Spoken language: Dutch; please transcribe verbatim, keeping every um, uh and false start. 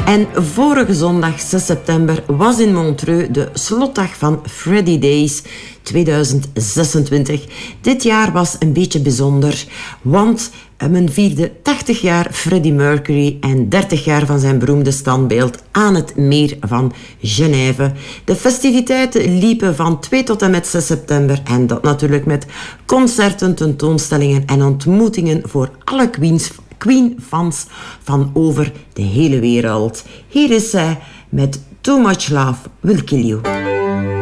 En vorige zondag, zes september, was in Montreux de slotdag van Freddie Days tweeduizend zesentwintig. Dit jaar was een beetje bijzonder, want men vierde tachtig jaar Freddie Mercury en dertig jaar van zijn beroemde standbeeld aan het meer van Genève. De festiviteiten liepen van twee tot en met zes september en dat natuurlijk met concerten, tentoonstellingen en ontmoetingen voor alle Queens, Queen-fans van over de hele wereld. Hier is zij met Too Much Love Will Kill You.